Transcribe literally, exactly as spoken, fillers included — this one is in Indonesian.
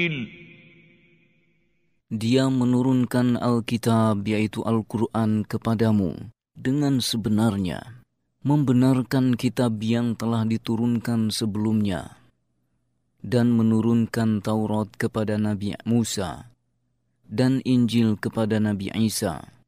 Dia menurunkan Alkitab yaitu Al-Quran kepadamu dengan sebenarnya, membenarkan kitab yang telah diturunkan sebelumnya, dan menurunkan Taurat kepada Nabi Musa dan Injil kepada Nabi Isa